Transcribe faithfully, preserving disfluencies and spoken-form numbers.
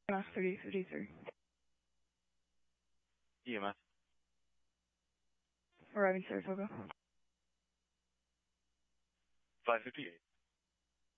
Mass thirty fifty-three. E M S. Arriving Saratoga. five fifty-eight.